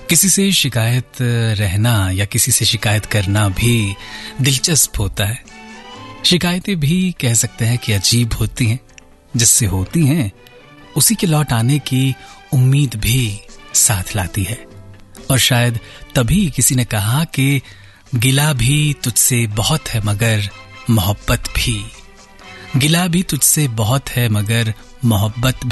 किसी से शिकायत रहना या किसी से शिकायत करना भी दिलचस्प होता है। शिकायतें भी कह सकते हैं कि अजीब होती हैं। जिससे होती हैं उसी के लौट आने की उम्मीद भी साथ लाती है। और शायद तभी किसी ने कहा कि गिला भी तुझसे बहुत है मगर मोहब्बत भी, गिला भी तुझसे बहुत है मगर मोहब्बत